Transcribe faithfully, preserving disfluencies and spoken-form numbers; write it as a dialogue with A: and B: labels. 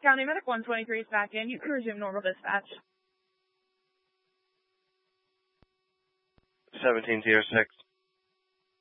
A: County Medic one twenty-three is back in. You can resume normal dispatch.
B: seventeen oh six.